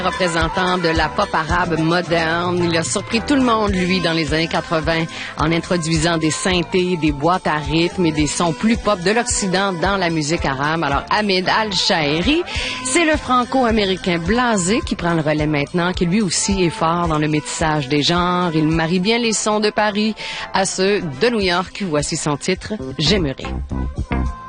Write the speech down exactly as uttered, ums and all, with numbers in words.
Représentant de la pop arabe moderne, il a surpris tout le monde, lui, dans les années quatre-vingt, en introduisant des synthés, des boîtes à rythme et des sons plus pop de l'Occident dans la musique arabe. Alors, Hamid Al-Shaeri, c'est le franco-américain blasé qui prend le relais maintenant, qui lui aussi est fort dans le métissage des genres. Il marie bien les sons de Paris à ceux de New York. Voici son titre, J'aimerais.